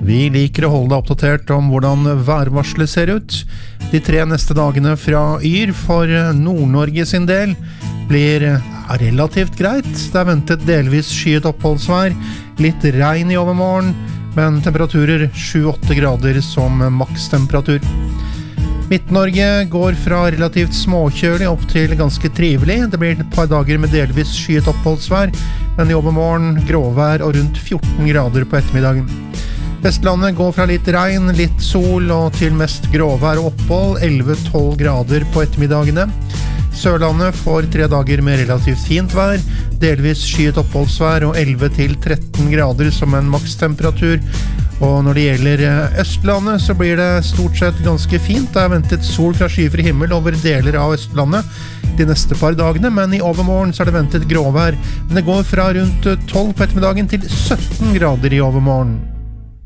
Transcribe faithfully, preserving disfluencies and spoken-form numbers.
Vi liker å holde deg oppdatert om hvordan værvarselet ser ut. De tre neste dagene fra Yr for Nord-Norge sin del blir relativt greit. Det er ventet delvis skyet oppholdsvær, litt regn i overmorgen, men temperaturer sju til åtte grader som makstemperatur. Midt-Norge går fra relativt småkjølig opp til ganske trivelig. Det blir et par dager med delvis skyet oppholdsvær, men i overmorgen gråvær og rundt fjorten grader på ettermiddagen. Vestlandet går fra litt regn, litt sol og til mest gråvær og opphold, elleve til tolv grader på ettermiddagene. Sørlandet får tre dager med relativt fint vær, delvis skyet oppholdsvær og elleve til tretten grader som en makstemperatur. Og når det gjelder Østlandet så blir det stort sett ganske fint. Det er ventet sol fra skyfri himmel over deler av Østlandet de neste par dagene, men i overmorgen så er det ventet gråvær. Men det går fra rundt tolv på ettermiddagen til sytten grader i overmorgen.